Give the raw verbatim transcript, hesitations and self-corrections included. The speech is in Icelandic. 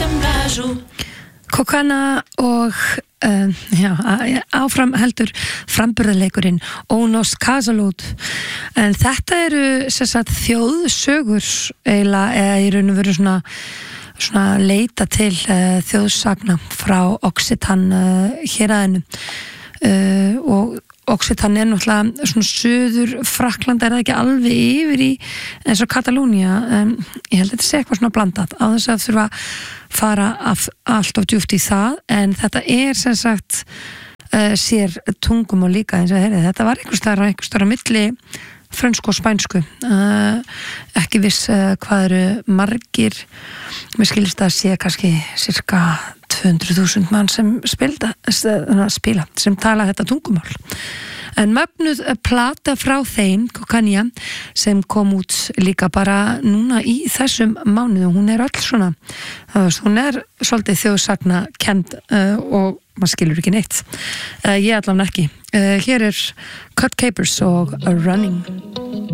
Kokana og uh, já, áfram heldur framburðarleikurinn Ónos Kasalút, en þetta eru sem sagt þjóðsögur eiginlega, eða í raun og veru svona, svona leita til uh, þjóðsagna frá Occitan uh, héraðinu uh, og Occitan er náttúrulega svona suður Frakkland, er það ekki alveg yfir í eins og Katalónia, um, ég held að þetta sé eitthvað svona blandað á þess að þurfa að fara af, allt of djúpt í það, en þetta er sem sagt uh, sér tungumál líka eins og heyrið, þetta var einhvers staðar einhvers staðar á milli frönsku og spænsku, uh, ekki viss uh, hvað eru margir, mér skilist að sé kannski cirka tvö hundruð þúsund mann sem spilda, spila, sem tala þetta tungumál. En mögnuð plata frá þeim, Kokania, sem kom út líka bara núna í þessum mánuðu, hún er öll svona, hún er svolítið þjóðsagna kennd uh, og maður skilur ekki neitt. Uh, ég allavega ekki. Uh, hér er Cut Capers og Running.